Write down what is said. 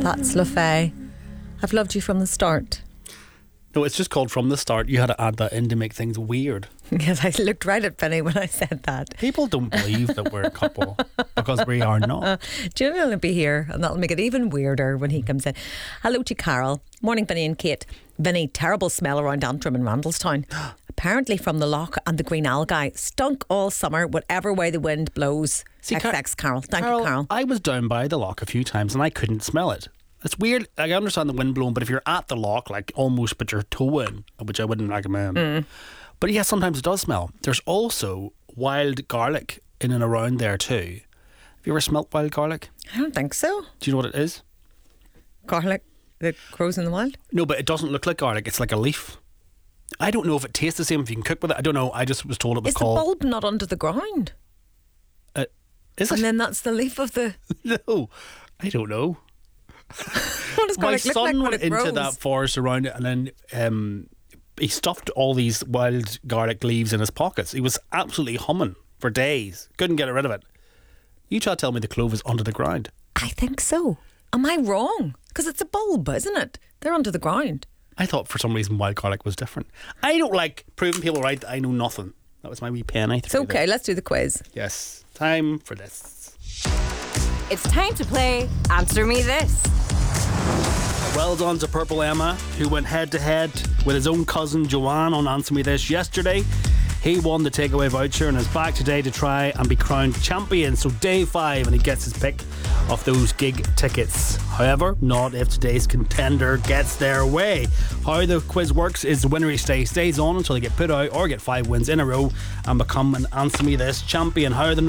That's Le Fay. I've loved you from the start. No, it's just called From the Start. You had to add that in to make things weird. Yes, I looked right at Vinny when I said that. People don't believe that we're a couple because we are not. Julian will be here and that'll make it even weirder when he comes in. Hello to Carol. Morning, Vinny and Kate. Vinny, terrible smell around Antrim and Randallstown. Apparently from the loch and the green algae. Stunk all summer, whatever way the wind blows. See, XX Carol. Thank you, Carol. I was down by the loch a few times and I couldn't smell it. It's weird. I understand the wind blowing, but if you're at the loch, like almost put your toe in, which I wouldn't recommend. But yeah, sometimes it does smell. There's also wild garlic in and around there too. Have you ever smelt wild garlic? I don't think so. Do you know what it is? Garlic that grows in the wild? No, but it doesn't look like garlic. It's like a leaf. I don't know if it tastes the same, if you can cook with it. I don't know. I just was told it was Is called... the bulb not under the ground? Is it? And then that's the leaf of the... No, I don't know. What does My garlic look like son when went it into grows? that forest around it and then he stuffed all these wild garlic leaves in his pockets. He was absolutely humming for days. Couldn't get rid of it. You try to tell me the clove is under the ground. I think so. Am I wrong? Because it's a bulb, isn't it? They're under the ground. I thought for some reason wild garlic was different. I don't like proving people right that I know nothing. That was my wee pen I threw It's okay, there. let's do the quiz. Yes, time for this. It's time to play Answer Me This. Well done to Purple Emma, who went head to head with his own cousin Joanne on Answer Me This yesterday. He won the takeaway voucher and is back today to try and be crowned champion. So day 5 and he gets his pick of those gig tickets. However, not if today's contender gets their way. How the quiz works is the winner each day stays on until they get put out or get 5 wins in a row and become an Answer Me This champion. How are the